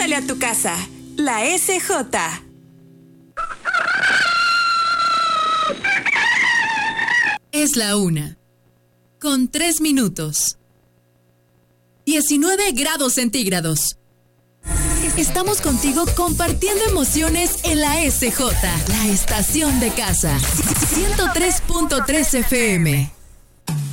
Pásale a tu casa. La SJ. Es la 1:03. 19 grados centígrados. Estamos contigo compartiendo emociones en la SJ, la estación de casa. 103.3 FM.